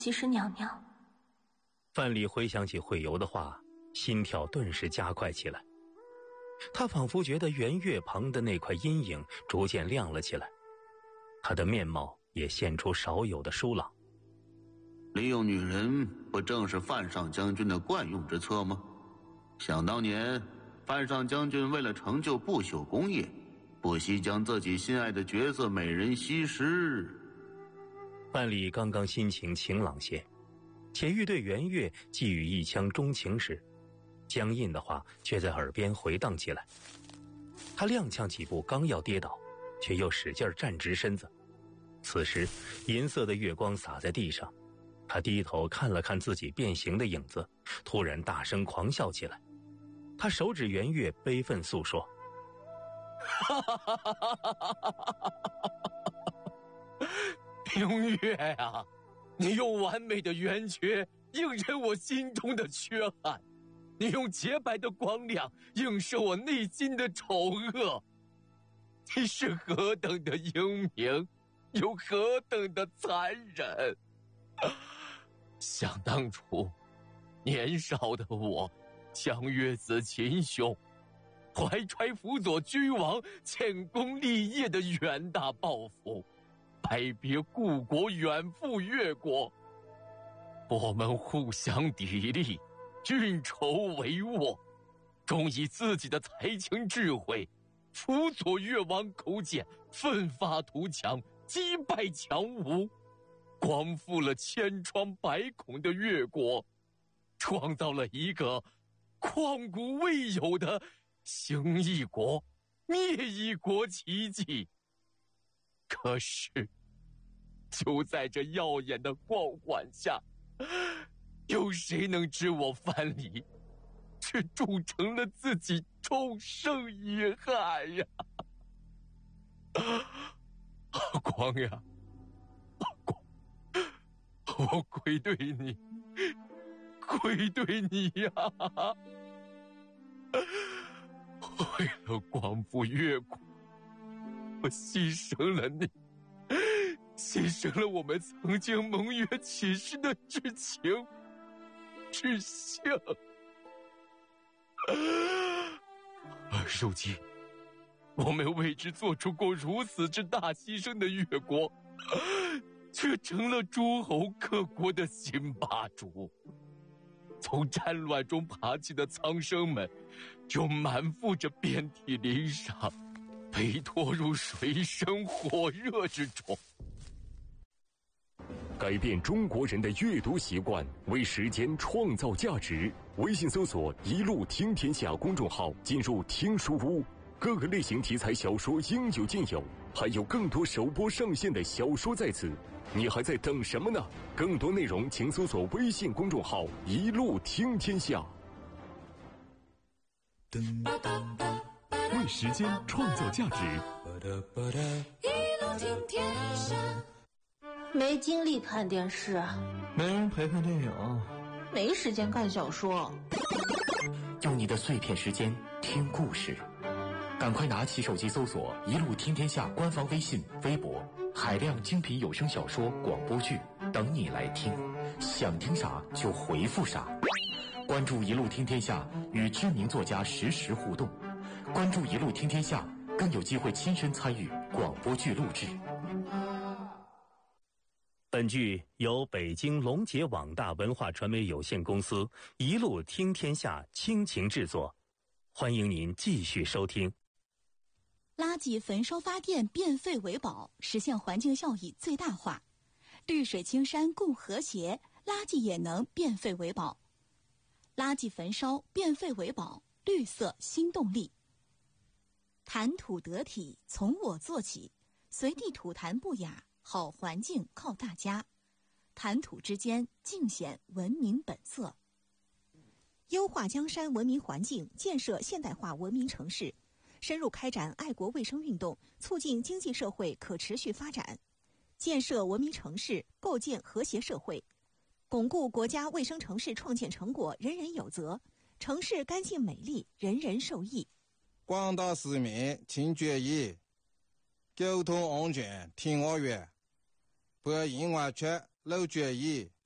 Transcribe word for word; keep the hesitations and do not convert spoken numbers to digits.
西施娘娘。 范蠡回想起惠游的话，心跳顿时加快起来。他仿佛觉得圆月旁的那块阴影逐渐亮了起来，他的面貌也现出少有的疏朗。 利用女人不正是范上将军的惯用之策吗？想当年，范上将军为了成就不朽功业，不惜将自己心爱的角色美人西施。 范蠡刚刚心情晴朗些，且欲对圆月寄予一腔钟情时，僵硬的话却在耳边回荡起来。他踉跄几步，刚要跌倒，却又使劲站直身子。此时银色的月光洒在地上，他低头看了看自己变形的影子，突然大声狂笑起来。他手指圆月，悲愤诉说： 明月啊，你用完美的圆缺映衬我心中的缺憾，你用洁白的光亮映射我内心的丑恶。你是何等的英明，又何等的残忍！想当初，年少的我将约子秦兄，怀揣辅佐君王建功立业的远大抱负，拜别故国，远赴越国。我们互相砥砺，运筹帷幄，终以自己的才情智慧，辅佐越王勾践奋发图强，击败强吴，光复了千疮百孔的越国，创造了一个旷古未有的兴一国灭一国奇迹。可是就在这耀眼的光环下，有谁能知我范蠡却铸成了自己终生遗憾呀！阿光呀，阿光，我愧对你，愧对你呀！为了光复越国，我牺牲了你，牺牲了我们曾经盟约起誓的至情至性。而如今，我们为之做出过如此之大牺牲的越国，却成了诸侯各国的新霸主。从战乱中爬起的苍生们，又满腹着遍体鳞伤，被拖入水深火热之中。 改变中国人的阅读习惯，为时间创造价值。微信搜索“一路听天下”公众号，进入听书屋，各个类型题材小说应有尽有，还有更多首播上线的小说在此，你还在等什么呢？更多内容请搜索微信公众号“一路听天下”。为时间创造价值。 一路听天下。 没精力看电视， 没人陪看电影， 没时间看小说。 用你的碎片时间听故事，赶快拿起手机搜索“一路听天下”官方微信、微博，海量精品有声小说、广播剧等你来听，想听啥就回复啥。关注“一路听天下”，与知名作家实时互动。关注“一路听天下”，更有机会亲身参与广播剧录制。 本剧由北京龙杰网大文化传媒有限公司一路听天下倾情制作，欢迎您继续收听。 垃圾焚烧发电变废为宝，实现环境效益最大化。绿水青山共和谐，垃圾也能变废为宝。垃圾焚烧变废为宝，绿色新动力。谈吐得体，从我做起，随地吐痰不雅，好环境靠大家。谈吐之间尽显文明本色。 优化江山文明环境，建设现代化文明城市，深入开展爱国卫生运动，促进经济社会可持续发展，建设文明城市，构建和谐社会，巩固国家卫生城市创建成果人人有责，城市干净美丽，人人受益。 广大市民请注意，交通安全听我话，不要因为缺漏注意